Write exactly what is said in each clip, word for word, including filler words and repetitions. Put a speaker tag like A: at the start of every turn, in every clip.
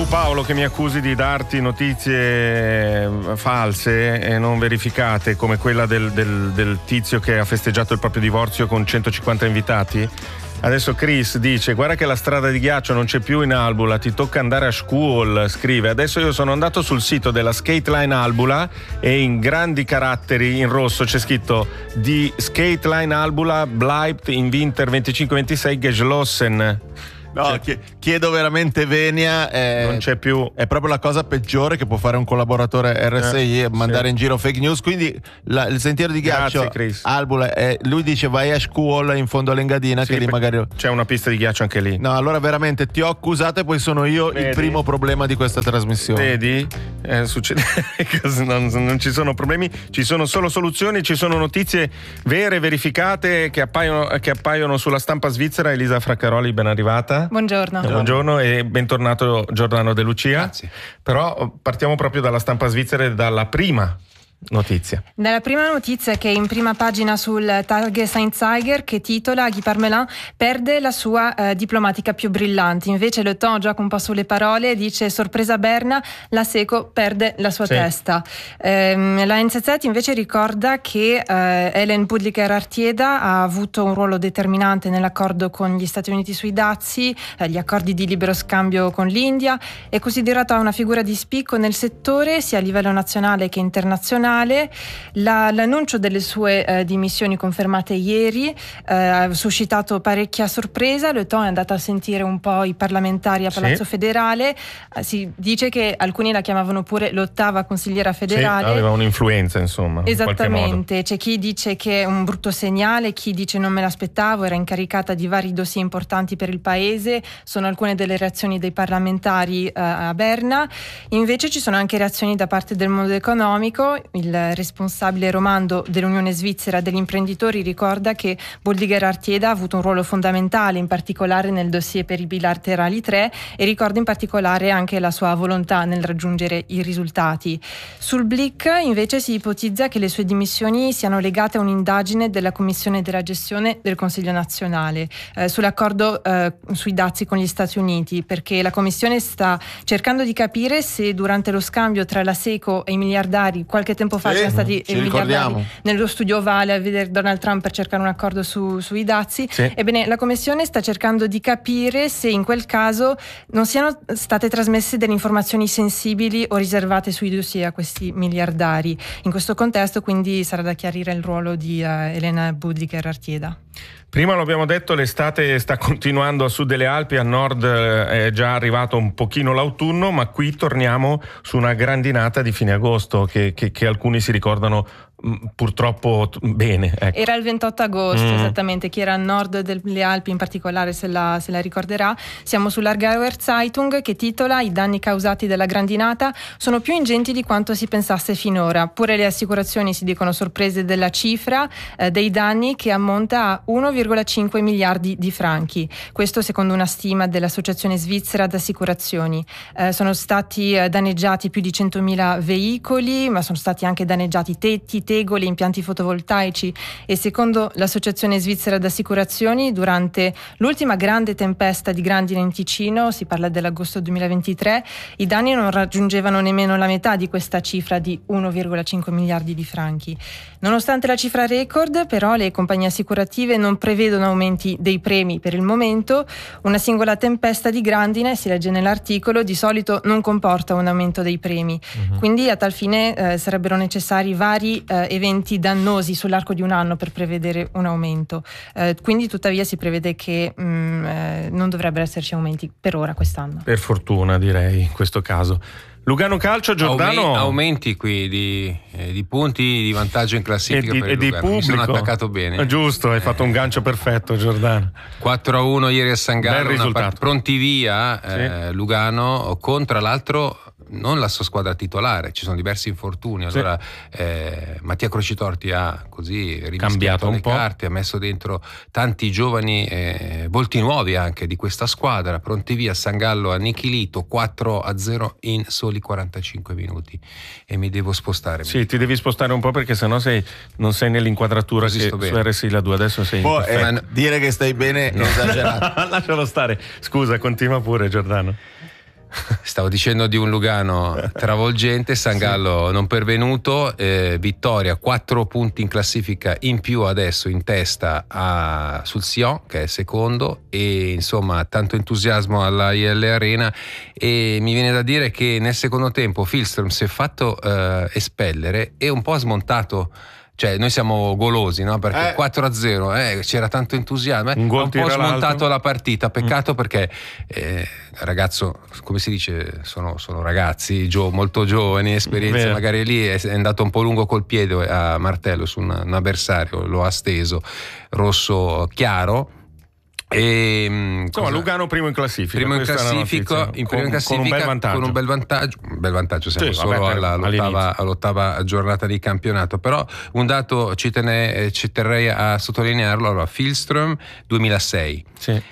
A: tu Paolo che mi accusi di darti notizie false e non verificate, come quella del, del, del tizio che ha festeggiato il proprio divorzio con centocinquanta invitati. Adesso Chris dice: guarda che la strada di ghiaccio non c'è più in Albula, ti tocca andare a school, scrive. Adesso io sono andato sul sito della Skate Line Albula e in grandi caratteri in rosso c'è scritto: di Skate Line Albula bleibt in Winter venticinque ventisei geschlossen.
B: No, cioè, chiedo veramente venia. Eh,
A: non c'è più.
B: È proprio la cosa peggiore che può fare un collaboratore R S I, eh, mandare sì. in giro fake news. Quindi la, il sentiero di ghiaccio Albula, eh, lui dice vai a school in fondo all'Engadina, sì, che lì magari
A: c'è una pista di ghiaccio anche lì.
B: No, allora veramente ti ho accusato e poi sono io Vedi? il primo problema di questa trasmissione.
A: Vedi? Eh, succede non, non ci sono problemi, ci sono solo soluzioni, ci sono notizie vere, verificate, che appaiono, che appaiono sulla stampa svizzera. Elisa Fraccaroli, ben arrivata.
C: Buongiorno.
A: Buongiorno e bentornato Giordano De Lucia.
B: Grazie.
A: Però partiamo proprio dalla stampa svizzera e dalla prima notizia.
C: Dalla prima notizia che è in prima pagina sul Tagesanzeiger, che titola: Guy Parmelin perde la sua eh, diplomatica più brillante. Invece Le Temps gioca un po' sulle parole, dice: sorpresa Berna, la Seco perde la sua sì. testa. Ehm, la N Z Z invece ricorda che eh, Helen Budliger-Artieda ha avuto un ruolo determinante nell'accordo con gli Stati Uniti sui dazi, eh, gli accordi di libero scambio con l'India. È considerata una figura di spicco nel settore sia a livello nazionale che internazionale. La, l'annuncio delle sue eh, dimissioni confermate ieri eh, ha suscitato parecchia sorpresa. Le Temps è andata a sentire un po' i parlamentari a Palazzo sì. Federale. Eh, si dice che alcuni la chiamavano pure l'ottava consigliera federale.
A: Sì, aveva un'influenza, insomma.
C: Esattamente. C'è chi dice che è un brutto segnale, chi dice non me l'aspettavo, era incaricata di vari dossier importanti per il paese. Sono alcune delle reazioni dei parlamentari eh, a Berna. Invece ci sono anche reazioni da parte del mondo economico. Il responsabile romando dell'Unione Svizzera degli imprenditori ricorda che Budliger-Artieda ha avuto un ruolo fondamentale, in particolare nel dossier per i bilaterali tre, e ricorda in particolare anche la sua volontà nel raggiungere i risultati. Sul Blick invece si ipotizza che le sue dimissioni siano legate a un'indagine della Commissione della gestione del Consiglio nazionale eh, sull'accordo eh, sui dazi con gli Stati Uniti, perché la Commissione sta cercando di capire se durante lo scambio tra la Seco e i miliardari qualche tempo fa
B: sì,
C: sono stati
B: i miliardari
C: nello studio ovale a vedere Donald Trump per cercare un accordo su, sui dazi.
A: Sì.
C: Ebbene, la Commissione sta cercando di capire se in quel caso non siano state trasmesse delle informazioni sensibili o riservate sui dossier a questi miliardari. In questo contesto quindi sarà da chiarire il ruolo di uh, Elena Budliger-Artieda.
A: Prima lo abbiamo detto, l'estate sta continuando a sud delle Alpi, a nord è già arrivato un pochino l'autunno, ma qui torniamo su una grandinata di fine agosto che, che, che alcuni si ricordano purtroppo bene. Ecco.
C: Era il ventotto agosto,
A: mm.
C: esattamente, chi era a nord delle Alpi in particolare se la, se la ricorderà. Siamo sull'Aargauer Zeitung, che titola: i danni causati dalla grandinata sono più ingenti di quanto si pensasse finora. Pure le assicurazioni si dicono sorprese della cifra eh, dei danni, che ammonta a uno virgola cinque miliardi di franchi. Questo secondo una stima dell'Associazione Svizzera d'Assicurazioni. Eh, sono stati eh, danneggiati più di centomila veicoli, ma sono stati anche danneggiati tetti, tegole, impianti fotovoltaici, e secondo l'Associazione Svizzera d'Assicurazioni durante l'ultima grande tempesta di grandine in Ticino, si parla dell'agosto duemilaventitré, i danni non raggiungevano nemmeno la metà di questa cifra di uno virgola cinque miliardi di franchi. Nonostante la cifra record, però, le compagnie assicurative non prevedono aumenti dei premi per il momento. Una singola tempesta di grandine, si legge nell'articolo, di solito non comporta un aumento dei premi. Uh-huh. Quindi a tal fine eh, sarebbero necessari vari eh, eventi dannosi sull'arco di un anno per prevedere un aumento. Eh, quindi tuttavia si prevede che mh, eh, non dovrebbero esserci aumenti per ora quest'anno.
A: Per fortuna, direi, in questo caso. Lugano Calcio, Giordano.
D: Aumenti qui di, eh, di punti di vantaggio in classifica
A: e di,
D: per
A: e
D: il
A: di
D: Lugano.
A: pubblico.
D: Mi sono attaccato bene.
A: È giusto, hai
D: eh,
A: fatto un gancio perfetto, Giordano.
D: quattro a uno ieri a San Gallo,
A: Bel risultato.
D: Part- pronti via eh, sì. Lugano, con tra l'altro non la sua squadra titolare, ci sono diversi infortuni. Allora sì. eh, Mattia Crocitorti ha così
A: cambiato un
D: le
A: po',
D: carte, ha messo dentro tanti giovani eh, volti nuovi anche di questa squadra. Pronti via San Gallo annichilito quattro a zero in soli quarantacinque minuti, e mi devo spostare.
A: Sì, ti devi spostare un po' perché sennò sei, non sei nell'inquadratura che su R S I la due adesso sei.
B: Boh, eh, dire che stai bene è
A: no.
B: esagerato.
A: Lascialo stare. Scusa, continua pure, Giordano.
D: Stavo dicendo di un Lugano travolgente, Sangallo sì. non pervenuto, eh, vittoria, quattro punti in classifica in più adesso in testa a, sul Sion che è secondo, e insomma tanto entusiasmo alla I L Arena, e mi viene da dire che nel secondo tempo Filström si è fatto eh, espellere e un po' ha smontato. Cioè noi siamo golosi, no? Perché eh. quattro a zero eh, c'era tanto entusiasmo, eh? un, un po' smontato l'altro. La partita, peccato mm. perché eh, ragazzo, come si dice, sono, sono ragazzi gio, molto giovani, esperienza, Vero. magari lì è, è andato un po' lungo col piede a martello su una, un avversario, lo ha steso, rosso chiaro. E,
A: insomma, cosa? Lugano primo in classifica,
D: primo in classifica, in primo in classifica con, un bel vantaggio. Con un bel vantaggio, un bel vantaggio siamo sì, solo vabbè, alla, all'ottava, all'ottava giornata di campionato, però un dato ci, tene, ci terrei a sottolinearlo. Allora, Filström duemilasei, sì.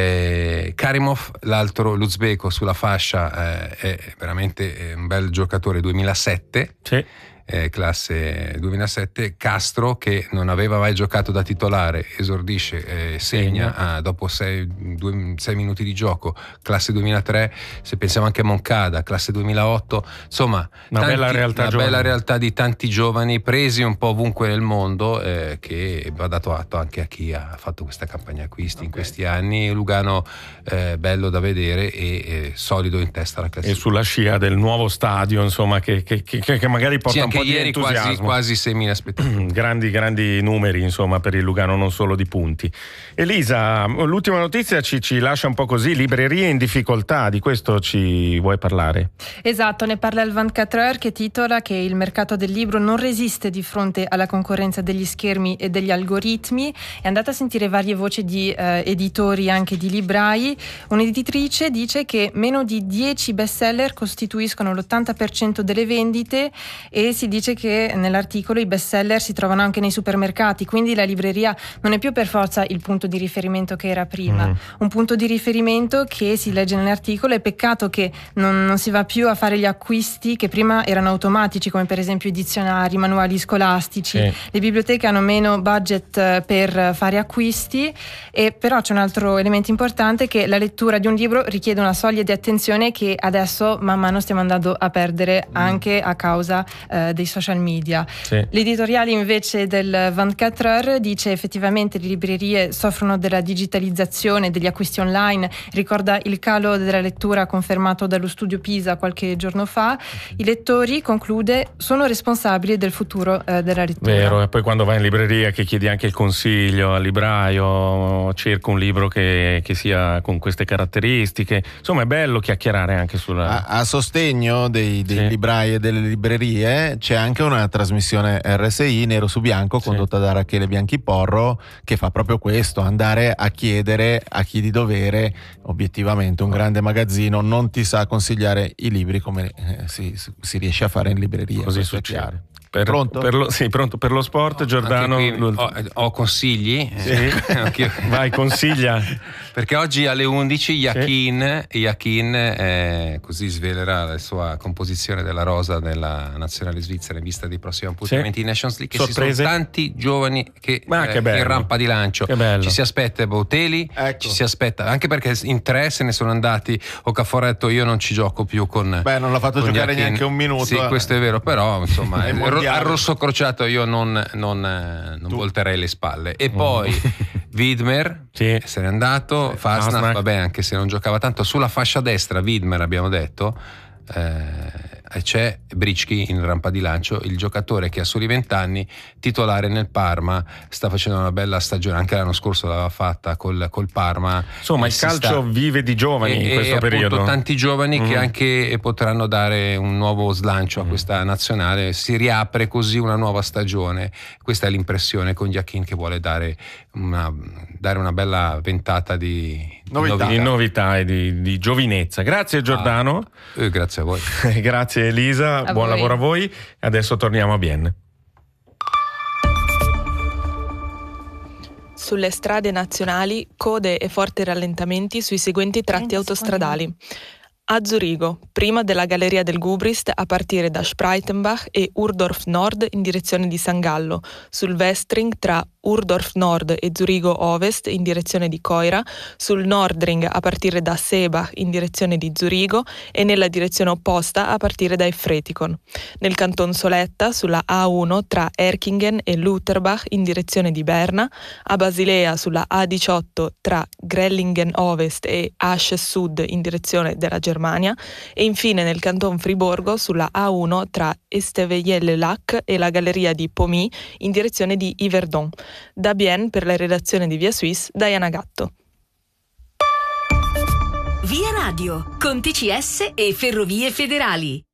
D: eh, Karimov, l'altro l'uzbeko sulla fascia, eh, è veramente un bel giocatore, duemilasette, sì. Eh, classe duemilasette. Castro, che non aveva mai giocato da titolare, esordisce, eh, segna ah, dopo sei, due, sei minuti di gioco, classe duemilatré. Se pensiamo anche a Moncada, classe duemilaotto, insomma
A: una, tanti, bella, realtà
D: una bella realtà di tanti giovani presi un po' ovunque nel mondo, eh, che va dato atto anche a chi ha fatto questa campagna acquisti okay. in questi anni. Lugano eh, bello da vedere e eh, solido in testa alla classifica,
A: e sulla scia del nuovo stadio, insomma, che, che, che, che magari porta sì, un po' di
D: ieri
A: entusiasmo.
D: quasi, quasi seimila spettatori.
A: grandi, grandi numeri, insomma, per il Lugano, non solo di punti. Elisa, l'ultima notizia ci, ci lascia un po' così, librerie in difficoltà, di questo ci vuoi parlare?
C: Esatto, ne parla il ventiquattro Heures, che titola che il mercato del libro non resiste di fronte alla concorrenza degli schermi e degli algoritmi. È andata a sentire varie voci di eh, editori, anche di librai. Un'editrice dice che meno di dieci bestseller costituiscono l'ottanta per cento delle vendite, e si dice che nell'articolo i bestseller si trovano anche nei supermercati, quindi la libreria non è più per forza il punto di riferimento che era prima. Mm. Un punto di riferimento che si legge nell'articolo, è peccato che non, non si va più a fare gli acquisti che prima erano automatici, come per esempio i dizionari, manuali scolastici. Sì. Le biblioteche hanno meno budget per fare acquisti, e però c'è un altro elemento importante, che la lettura di un libro richiede una soglia di attenzione che adesso man mano stiamo andando a perdere, mm. anche a causa eh, dei social media. Sì. L'editoriale invece del ventiquattro Heures dice effettivamente le librerie soffrono della digitalizzazione, degli acquisti online, ricorda il calo della lettura confermato dallo studio Pisa qualche giorno fa. I lettori, conclude, sono responsabili del futuro eh, della lettura.
A: Vero, e poi quando vai in libreria che chiedi anche il consiglio al libraio, cerco un libro che, che sia con queste caratteristiche, insomma è bello chiacchierare anche sulla...
B: A, a sostegno dei, dei sì. librai e delle librerie c'è anche una trasmissione R S I nero su bianco condotta sì. da Rachele Bianchiporro, che fa proprio questo, andare a chiedere a chi di dovere. Obiettivamente un grande magazzino non ti sa consigliare i libri come eh, si, si riesce a fare in libreria,
A: così succede. Per, pronto? Per lo, sì, pronto per lo sport, no, Giordano.
D: Ho, ho consigli.
A: Sì. Vai, consiglia.
D: Perché oggi alle undici Yakin, sì. Yakin eh, così svelerà la sua composizione della rosa della nazionale svizzera in vista dei prossimi appuntamenti sì. in Nations League. Sorprese. Ci sono tanti giovani che,
A: Ma,
D: eh,
A: che
D: in rampa di lancio. Ci si aspetta Botelli, ecco. ci si aspetta, anche perché in tre se ne sono andati. Okafor ha detto io non ci gioco più con.
B: Beh, non l'ha fatto giocare Yakin. neanche un minuto.
D: Sì, eh. questo è vero, però insomma al rosso crociato io non, non, non volterei le spalle. E poi Widmer sì. se n'è andato, sì. Fasnacht, vabbè, anche se non giocava tanto. Sulla fascia destra Widmer abbiamo detto, eh, c'è Brički in rampa di lancio, il giocatore che ha soli venti anni, titolare nel Parma, sta facendo una bella stagione, anche l'anno scorso l'aveva fatta col, col Parma.
A: Insomma, il calcio sta... vive di giovani e, in questo
D: e
A: periodo.
D: Tanti giovani mm. che anche potranno dare un nuovo slancio a mm. questa nazionale. Si riapre così una nuova stagione. Questa è l'impressione con Yakin, che vuole dare una, dare una bella ventata di
A: novità, di novità e di, di giovinezza. Grazie Giordano.
D: Ah, eh, grazie a voi.
A: Grazie Elisa, a buon voi. lavoro a voi. Adesso torniamo a Bienne.
E: Sulle strade nazionali, code e forti rallentamenti sui seguenti tratti autostradali: A Zurigo, prima della Galleria del Gubrist a partire da Spreitenbach e Urdorf Nord in direzione di San Gallo, sul Westring tra Urdorf Nord e Zurigo Ovest in direzione di Coira, sul Nordring a partire da Seebach in direzione di Zurigo e nella direzione opposta a partire da Efretikon. Nel Canton Soletta sulla A uno tra Erkingen e Lutherbach in direzione di Berna, a Basilea sulla A diciotto tra Grellingen Ovest e Asche Sud in direzione della Germania e infine nel Canton Friborgo sulla A uno tra Esteveielle-Lac e la Galleria di Pomy in direzione di Yverdon. Da Bienne per la redazione di Via Suisse, Diana Gatto.
F: Via Radio, con T C S e Ferrovie Federali.